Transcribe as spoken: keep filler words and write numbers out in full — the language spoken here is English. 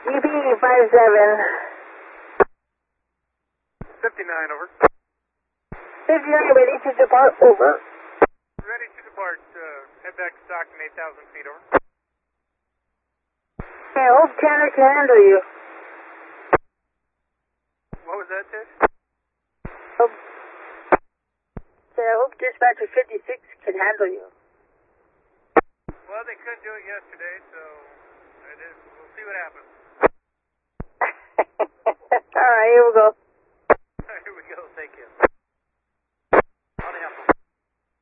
G P five seven. fifty-nine, over. fifty-nine, ready to depart, over. Ready to depart. Uh, head back to Stockton, eight thousand feet, over. Okay, Hope Tanner can handle you. What was that, Tish? Hope, okay, I hope dispatcher fifty-six can handle you. Well, they couldn't do it yesterday, so it is. We'll see what happens. All right, here we go.